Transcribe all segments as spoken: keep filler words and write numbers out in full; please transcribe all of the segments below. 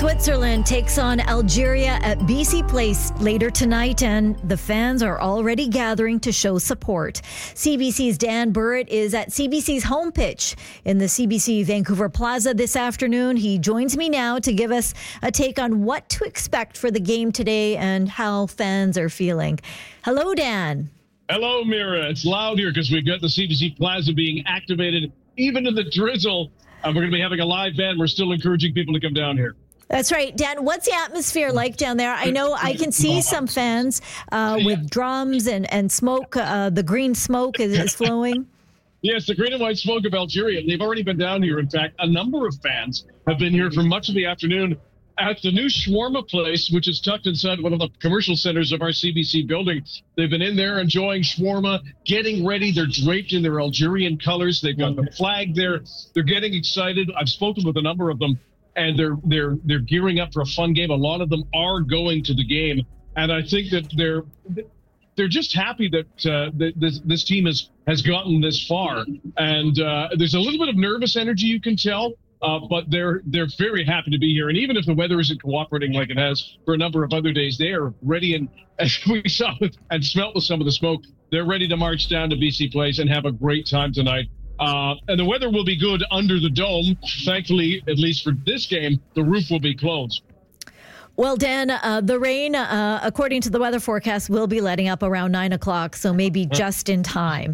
Switzerland takes on Algeria at B C Place later tonight, and the fans are already gathering to show support. C B C's Dan Burritt is at C B C's home pitch in the C B C Vancouver Plaza this afternoon. He joins me now to give us a take on what to expect for the game today and how fans are feeling. Hello, Dan. Hello, Mira. It's loud here because we've got the C B C Plaza being activated, even in the drizzle. And we're going to be having a live band. We're still encouraging people to come down here. That's right. Dan, what's the atmosphere like down there? I know I can see some fans uh, with drums and, and smoke. Uh, the green smoke is, is flowing. Yes, the green and white smoke of Algeria. They've already been down here. In fact, a number of fans have been here for much of the afternoon at the new shawarma place, which is tucked inside one of the commercial centers of our C B C building. They've been in there enjoying shawarma, getting ready. They're draped in their Algerian colors. They've got the flag there. They're getting excited. I've spoken with a number of them, and they're they're they're gearing up for a fun game. A lot of them are going to the game, and I think that they're they're just happy that uh, that this this team has has gotten this far. And uh, there's a little bit of nervous energy, you can tell. Uh, but they're they're very happy to be here, and even if the weather isn't cooperating like it has for a number of other days, they are ready. And as we saw with, and smelt with some of the smoke, they're ready to march down to B C Place and have a great time tonight. Uh, and the weather will be good under the dome. Thankfully, at least for this game, the roof will be closed. Well, Dan, uh, the rain, uh, according to the weather forecast, will be letting up around nine o'clock, so maybe just in time.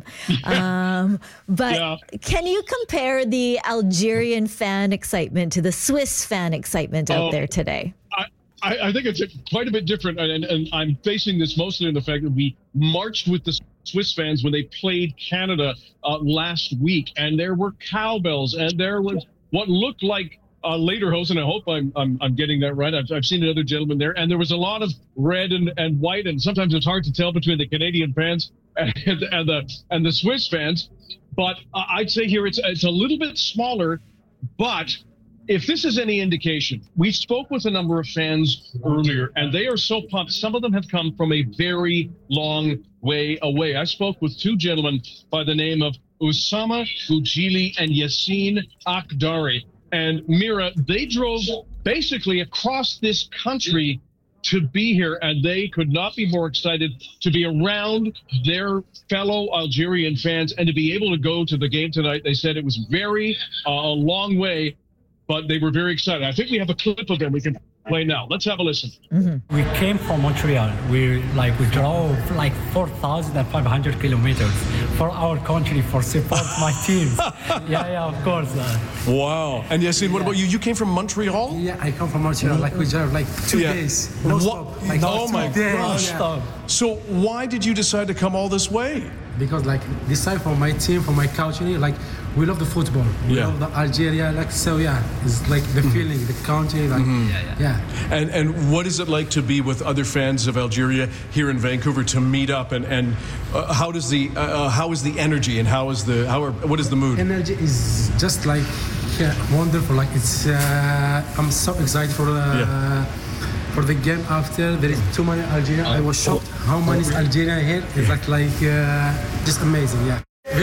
Um, but yeah. Can you compare the Algerian fan excitement to the Swiss fan excitement out oh, there today? I, I think it's a, quite a bit different, and, and I'm basing this mostly on the fact that we marched with the Swiss fans when they played Canada uh, last week, and there were cowbells, and there was what looked like Uh, Lederhosen, I hope I'm, I'm I'm getting that right. I've, I've seen another gentleman there, and there was a lot of red and, and white, and sometimes it's hard to tell between the Canadian fans and, and the and the Swiss fans. But uh, I'd say here it's it's a little bit smaller. But if this is any indication, we spoke with a number of fans earlier, and they are so pumped. Some of them have come from a very long way away. I spoke with two gentlemen by the name of Oussama Boudjili and Yassine Akhdari. And Mira, they drove basically across this country to be here, and they could not be more excited to be around their fellow Algerian fans and to be able to go to the game tonight. They said it was very uh, a long way, but they were very excited. I think we have a clip of them we can play now. Let's have a listen. Mm-hmm. We came from Montreal. We like we drove like four thousand five hundred kilometers for our country for support my teams. Yeah, yeah, of course. Uh, wow. And Yassine, what yeah. about you? You came from Montreal? Yeah, I come from Montreal. Like we drove like two yeah. days. No what? stop. Like, oh my gosh. Yeah. So why did you decide to come all this way? Because like this time for my team, for my country, like we love the football. We yeah. love the Algeria. Like so, yeah, it's like the mm-hmm. feeling, the country. Like mm-hmm. yeah, yeah. yeah. And and what is it like to be with other fans of Algeria here in Vancouver to meet up and and uh, how does the uh, how is the energy and how is the how are, what is the mood? Energy is just like yeah, wonderful. Like it's uh, I'm so excited for. Uh, yeah. For the game after, there is too many Algerians. I was shocked how many is Algerian here. It's like, like uh, just amazing, yeah.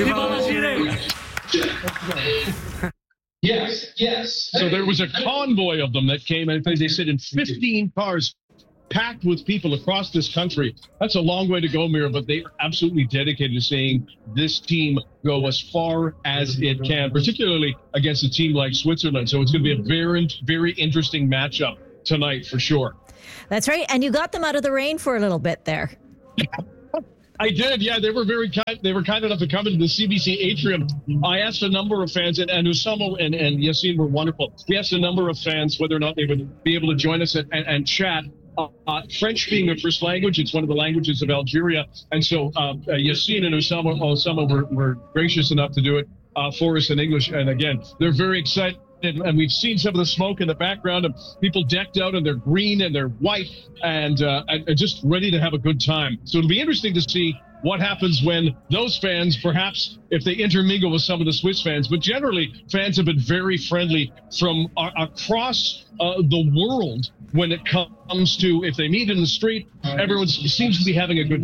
Yes, yes. So there was a convoy of them that came, and they said in fifteen cars, packed with people across this country. That's a long way to go, Mira, but they are absolutely dedicated to seeing this team go as far as it can, particularly against a team like Switzerland. So it's going to be a very, very interesting matchup tonight for sure. That's right. And you got them out of the rain for a little bit there. I did. Yeah, they were very kind. They were kind enough to come into the C B C atrium. I asked a number of fans, and, and Oussama and, and Yassine were wonderful. We asked a number of fans whether or not they would be able to join us and, and, and chat. Uh, uh, French being their first language, it's one of the languages of Algeria. And so uh, uh, Yassine and Oussama, Oussama were, were gracious enough to do it uh, for us in English. And again, they're very excited. And we've seen some of the smoke in the background of people decked out in their green and their white and, uh, and just ready to have a good time. So it'll be interesting to see what happens when those fans, perhaps if they intermingle with some of the Swiss fans, but generally fans have been very friendly from uh, across uh, the world when it comes to if they meet in the street, everyone seems to be having a good time.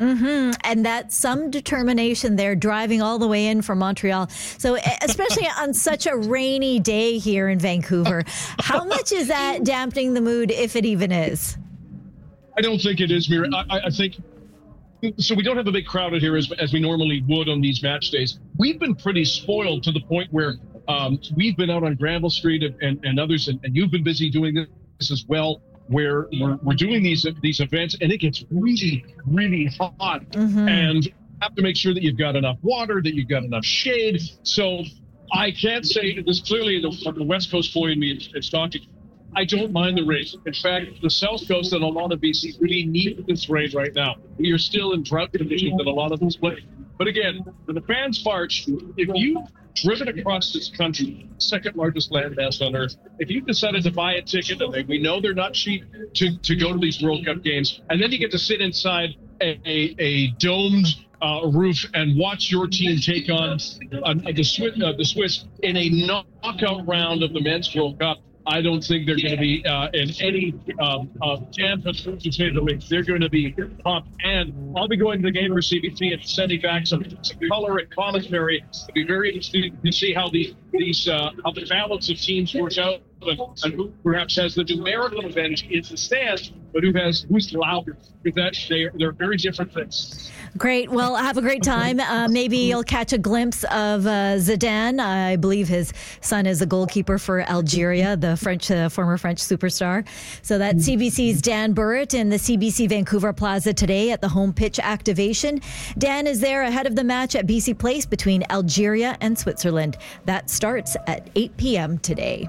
Mm-hmm. And that's some determination there, driving all the way in from Montreal. So especially on such a rainy day here in Vancouver, how much is that dampening the mood, if it even is? I don't think it is, Mira. I, I think, so we don't have a big crowd out here as, as we normally would on these match days. We've been pretty spoiled to the point where um, we've been out on Granville Street and, and, and others, and, and you've been busy doing this as well, where we're, we're doing these these events, and it gets really, really hot. Mm-hmm. And you have to make sure that you've got enough water, that you've got enough shade. So I can't say this clearly, the, the West Coast boy in me is, is talking. I don't mind the rain. In fact, the South Coast and a lot of B C really need this rain right now. We are still in drought conditions in a lot of this place. But again, for the fans' march, if you've driven across this country, second largest landmass on earth, if you've decided to buy a ticket, and we know they're not cheap to, to go to these World Cup games, and then you get to sit inside a, a, a domed uh, roof and watch your team take on uh, the, Swiss, uh, the Swiss in a knockout round of the Men's World Cup, I don't think they're going to be uh, in any um, uh, damage, to say the least. They're going to be pumped. And I'll be going to the game for C B C and sending back some, some color and commentary. It'll be very interesting to see how the, these uh, how the balance of teams work out, and, and who perhaps has the numerical advantage in the stands, but who has who's louder. Because that they they're very different things. Great. Well, have a great time. Uh, maybe you'll catch a glimpse of uh, Zidane. I believe his son is a goalkeeper for Algeria, the French uh, former French superstar. So that's C B C's Dan Burritt in the C B C Vancouver Plaza today at the home pitch activation. Dan is there ahead of the match at B C Place between Algeria and Switzerland. That starts at eight p.m. today.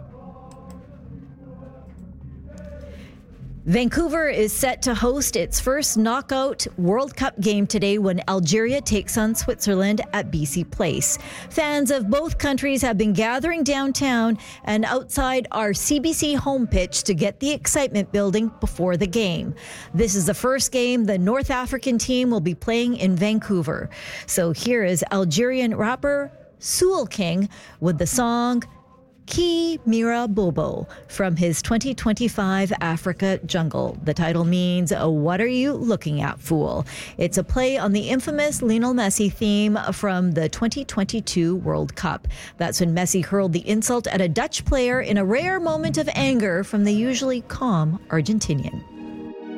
Vancouver is set to host its first knockout World Cup game today when Algeria takes on Switzerland at B C Place. Fans of both countries have been gathering downtown and outside our C B C home pitch to get the excitement building before the game. This is the first game the North African team will be playing in Vancouver. So here is Algerian rapper Soul King with the song Ki Mira Bobo from his twenty twenty-five Africa Jungle. The title means, "What are you looking at, fool?" It's a play on the infamous Lionel Messi theme from the twenty twenty-two World Cup. That's when Messi hurled the insult at a Dutch player in a rare moment of anger from the usually calm Argentinian.